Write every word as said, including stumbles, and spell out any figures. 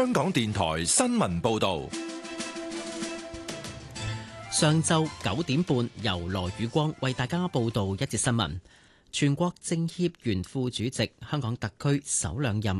香港電台新聞報道。 上晝九點半，由羅宇光為大家報道一節新聞。全國政協原副主席、香港特區首兩任